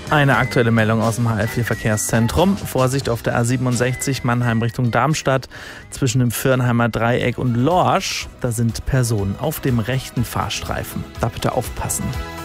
Eine aktuelle Meldung aus dem HR4-Verkehrszentrum. Vorsicht auf der A67 Mannheim Richtung Darmstadt zwischen dem Viernheimer Dreieck und Lorsch. Da sind Personen auf dem rechten Fahrstreifen. Da bitte aufpassen.